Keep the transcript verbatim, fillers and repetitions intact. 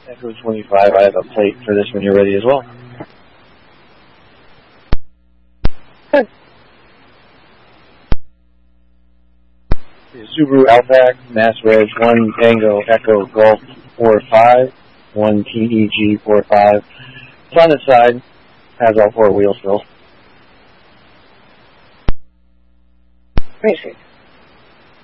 Echo twenty-five, I have a plate for this when you're ready as well. Good. Subaru Outback, Mass Reg, one Tango Echo Golf four five, one T E G four five. It's on its side, has all four wheels still. Appreciate it.